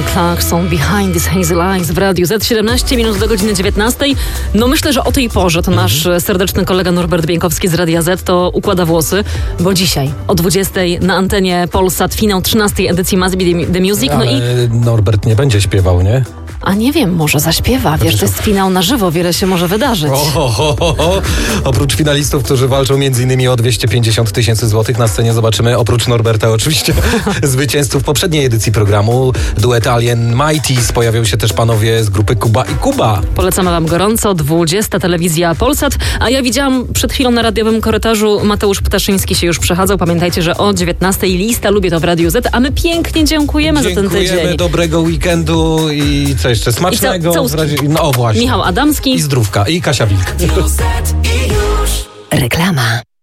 Clarkson, Behind These Hazel Eyes w Radiu Z, 17 minut do godziny 19. No myślę, że o tej porze to nasz serdeczny kolega Norbert Bieńkowski z Radia Z to układa włosy, bo dzisiaj o 20 na antenie Polsat finał 13 edycji Must Be The Music. No i Norbert nie będzie śpiewał, nie? a nie wiem, może zaśpiewa. Wiesz, to jest finał na żywo, wiele się może wydarzyć. Oprócz finalistów, którzy walczą m.in. o 250 000 złotych na scenie, zobaczymy oprócz Norberta oczywiście zwycięzców poprzedniej edycji programu. Duet Alien Mighties. Pojawią się też panowie z grupy Kuba i Kuba. Polecamy wam gorąco. 20 telewizja Polsat. A ja widziałam przed chwilą na radiowym korytarzu Mateusz Ptaszyński się już przechadzał. Pamiętajcie, że o 19 lista Lubię to w Radiu Z, a my pięknie dziękujemy za ten tydzień. Dziękujemy, dobrego weekendu i co jeszcze smacznego. No właśnie. Michał Adamski i Zdrówka i Kasia Wilk. Reklama.